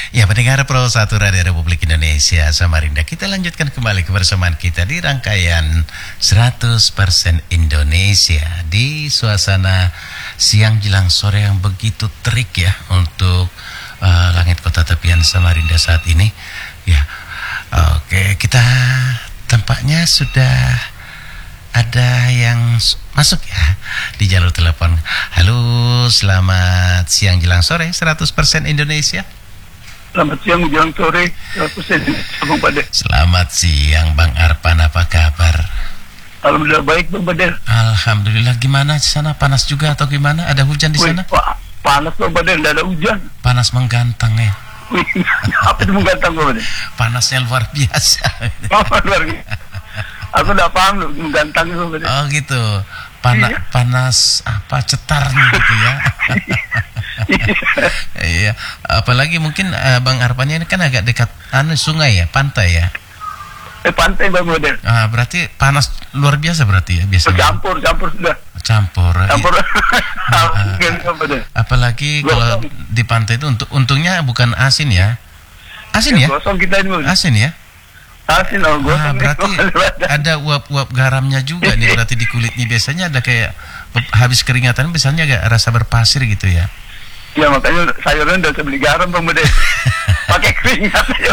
Ya, pendengar Pro 1 Radio Republik Indonesia Samarinda, kita lanjutkan kembali kebersamaan kita di rangkaian 100% Indonesia di suasana siang jelang sore yang begitu terik ya untuk langit kota tepian Samarinda saat ini. Ya, oke, kita tampaknya sudah ada yang masuk ya di jalur telepon. Halo, selamat siang jelang sore 100% Indonesia. Selamat siang menjelang sore, 100% Bang Badar. Selamat siang Bang Arpan, apa kabar? Alhamdulillah baik Bang Badar. Alhamdulillah, gimana di sana? Panas juga atau gimana? Ada hujan di sana? Panas Bang Badar, tidak ada hujan. Panas menggantang ya. Apa itu menggantang Bang Badar? Panasnya luar biasa. Oh, luar biasa. Aku tidak paham loh menggantang itu Bang Badar. Oh gitu. Panas apa cetarnya gitu ya. Iya, apalagi mungkin Bang Arpannya ini kan agak dekat sungai ya, pantai ya. Pantai Bang Badar. Berarti panas luar biasa berarti ya biasanya. Campur sudah. Campur. Iya. Apalagi kalau di pantai itu untungnya bukan asin ya. Asin ya? Gosong kita ini. Asin ya? Asin gosong. Berarti ada uap-uap garamnya juga nih berarti di kulitnya. Biasanya ada kayak habis keringatan biasanya agak rasa berpasir gitu ya. Ya makanya sayurnya udah beli garam Bang Badar. Pakai keringat aja.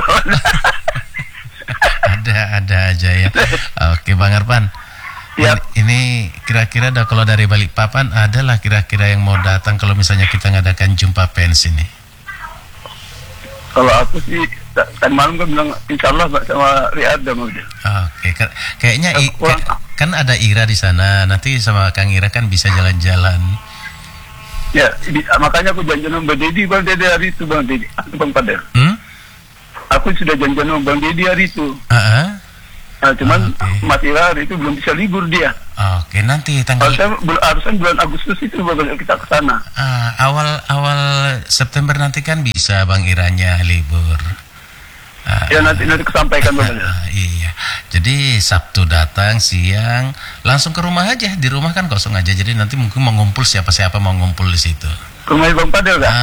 Ada aja ya. Oke Bang Arpan. Yep. Ini kira-kira kalau dari Balikpapan adalah kira-kira yang mau datang kalau misalnya kita ngadakan jumpa pens ini. Kalau aku sih tadi malam kan bilang insya Allah sama Riyadha mau. Oke, kayaknya kan ada Ira di sana. Nanti sama Kang Ira kan bisa jalan-jalan. Ya, makanya aku janjian sama Bang Dedi hari itu Bang Dedi, Bang Padel. Aku sudah janjian sama Bang Dedi hari itu. Nah, cuman Mas Ira hari itu belum bisa libur dia. Oke, nanti tanggal harusnya bulan Agustus itu baru kita ke sana. Awal September nanti kan bisa Bang Iranya libur. Ya nanti kesampaikan Bang. Iya. Jadi Sabtu datang siang langsung ke rumah aja. Di rumah kan kosong aja. Jadi nanti mungkin mau ngumpul siapa-siapa mau ngumpul di situ. Rumah Bang Padel kan?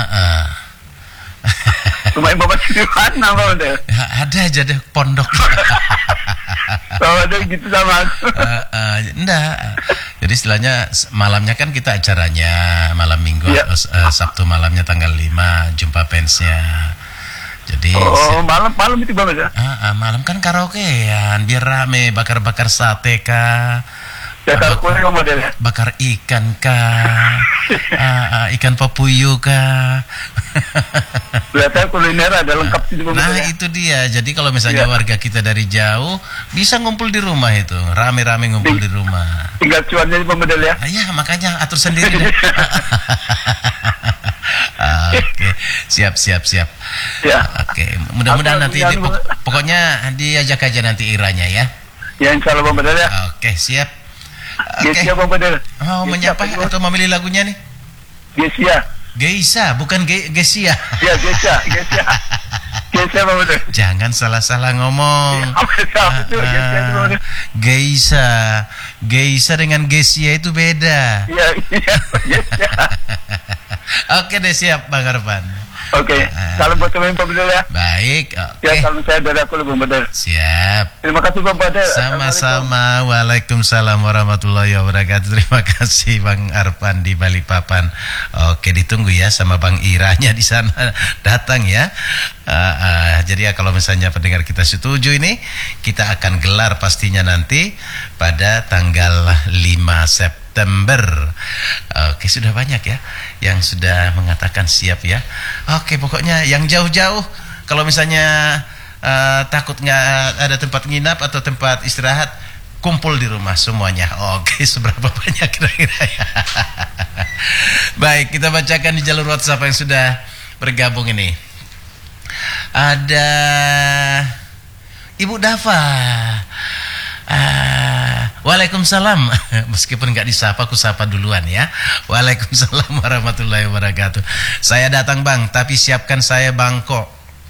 Rumah Bapak di mana Bang Padel? Ada aja deh pondok. Kalau ada gitu sama aku. Enggak. Jadi istilahnya malamnya kan kita acaranya malam Minggu, Sabtu malamnya tanggal 5 jumpa pensnya. Jadi malam itu Bang ya? Malam kan karaokean biar rame, bakar-bakar sate kah, bakar ikan kah, ikan papuyu kah. Biasanya kuliner ada lengkap sih Bang. Nah itu dia. Jadi kalau misalnya warga kita dari jauh bisa ngumpul di rumah itu, rame-rame ngumpul di rumah. Tinggal cuannya Bang Bedel ya? Iya makanya atur sendiri deh. Oke, siap. Ya. Oke, mudah-mudahan nanti pokoknya diajak aja nanti Iranya ya. Ya insya Allah Bang Bedel ya. Oke, siap. Gesia Bang Bedel. Mau menyapa atau memilih lagunya nih? Geisa, bukan Gesia. Iya, Gesia Bang Bedel. Jangan salah-salah ngomong. Geisa dengan Gesia itu beda. Iya. Oke deh, siap Bang Arpan. Oke, salam buat teman Bang Bedel ya. Baik, oke. Ya, salam saya dari aku Bang Bedel. Siap. Terima kasih Bang Bedel. Sama-sama. Waalaikumsalam warahmatullahi wabarakatuh. Terima kasih Bang Arpan di Balikpapan. Oke, ditunggu ya sama Bang Iranya di sana datang ya. Jadi ya kalau misalnya pendengar kita setuju ini, kita akan gelar pastinya nanti pada tanggal 5 September. Oke, sudah banyak ya yang sudah mengatakan siap ya. Oke, pokoknya yang jauh-jauh kalau misalnya takut nggak ada tempat nginap atau tempat istirahat, kumpul di rumah semuanya. Oke, seberapa banyak kira-kira ya? Baik, kita bacakan di jalur WhatsApp yang sudah bergabung ini. Ada Ibu Dava. Waalaikumsalam. Meskipun nggak disapa, aku sapa duluan ya. Waalaikumsalam warahmatullahi wabarakatuh. Saya datang Bang, tapi siapkan saya bangko.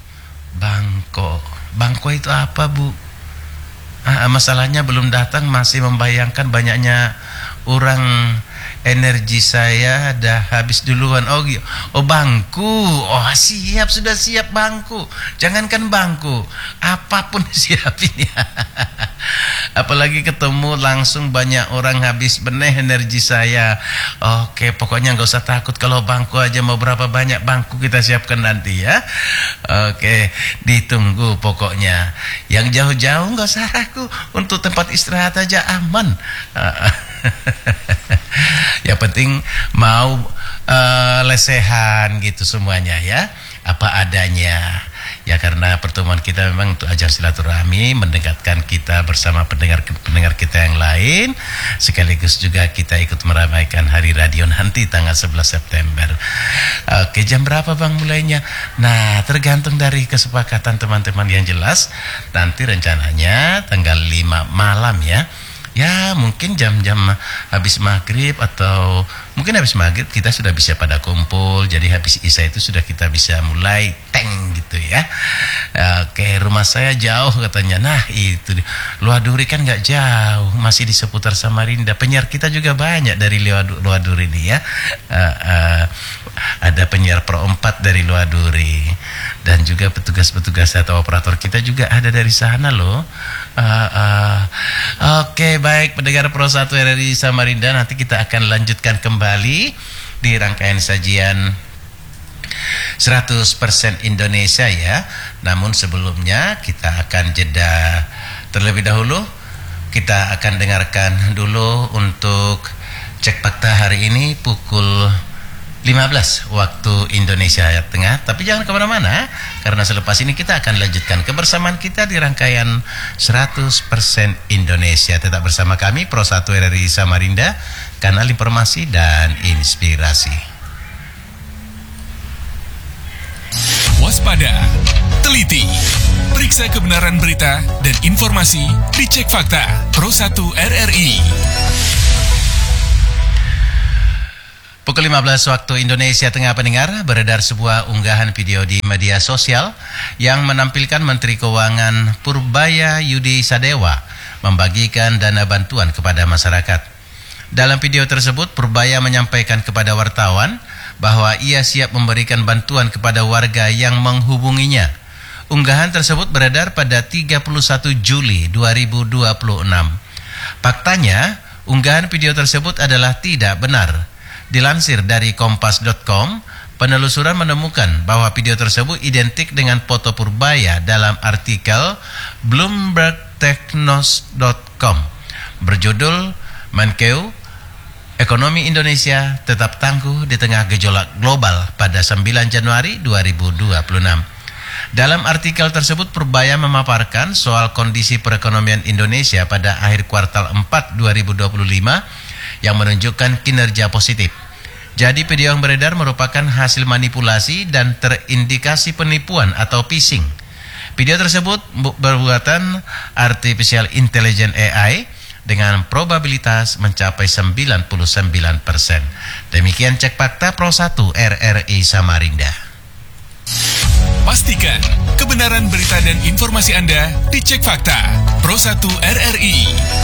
Bangko itu apa Bu? Masalahnya belum datang, masih membayangkan banyaknya orang energi saya dah habis duluan. Oh bangku, oh siap, sudah siap bangku. Jangankan bangku, apapun siap ini. Apalagi ketemu langsung banyak orang, habis benih energi saya. Oke, pokoknya nggak usah takut, kalau bangku aja mau berapa banyak bangku kita siapkan nanti ya. Oke, ditunggu pokoknya. Yang jauh-jauh nggak usah ragu, untuk tempat istirahat aja aman. Yang penting mau lesehan gitu semuanya ya, apa adanya. Ya karena pertemuan kita memang untuk ajang silaturahmi, mendekatkan kita bersama pendengar kita yang lain, sekaligus juga kita ikut meramaikan hari radio nanti tanggal 11 September. Oke, jam berapa Bang mulainya? Nah, tergantung dari kesepakatan teman-teman yang jelas. Nanti rencananya tanggal 5 malam ya. Ya mungkin jam-jam habis maghrib, atau mungkin habis maghrib kita sudah bisa pada kumpul. Jadi habis isya itu sudah kita bisa mulai teng gitu ya. Oke, rumah saya jauh katanya. Nah itu Luar Duri kan nggak jauh, masih di seputar Samarinda. Penyiar kita juga banyak dari Luar Duri ini ya. Ada penyiar Pro 4 dari Luar Duri, dan juga petugas-petugas atau operator kita juga ada dari sana loh. Oke, baik pendengar Pro 1 RRI Samarinda, nanti kita akan lanjutkan kembali di rangkaian sajian 100% Indonesia ya. Namun sebelumnya kita akan jeda terlebih dahulu. Kita akan dengarkan dulu untuk cek fakta hari ini pukul 15 waktu Indonesia Tengah. Tapi jangan kemana-mana, karena selepas ini kita akan lanjutkan kebersamaan kita di rangkaian 100% Indonesia. Tetap bersama kami Pro 1 RRI Samarinda, kanal informasi dan inspirasi. Waspada, teliti, periksa kebenaran berita dan informasi, dicek fakta. Pro 1 RRI. Pukul 15 waktu Indonesia Tengah pendengar, beredar sebuah unggahan video di media sosial yang menampilkan Menteri Keuangan Purbaya Yudi Sadewa membagikan dana bantuan kepada masyarakat. Dalam video tersebut, Purbaya menyampaikan kepada wartawan bahwa ia siap memberikan bantuan kepada warga yang menghubunginya. Unggahan tersebut beredar pada 31 Juli 2026. Faktanya, unggahan video tersebut adalah tidak benar. Dilansir dari kompas.com, penelusuran menemukan bahwa video tersebut identik dengan foto Purbaya dalam artikel bloombergtechnos.com berjudul Menkeu, Ekonomi Indonesia tetap tangguh di tengah gejolak global pada 9 Januari 2026. Dalam artikel tersebut, Purbaya memaparkan soal kondisi perekonomian Indonesia pada akhir kuartal 4 2025 yang menunjukkan kinerja positif. Jadi video yang beredar merupakan hasil manipulasi dan terindikasi penipuan atau phishing. Video tersebut berbuatan artificial intelligence AI dengan probabilitas mencapai 99%. Demikian cek fakta Pro 1 RRI Samarinda. Pastikan kebenaran berita dan informasi Anda dicek fakta. Pro 1 RRI.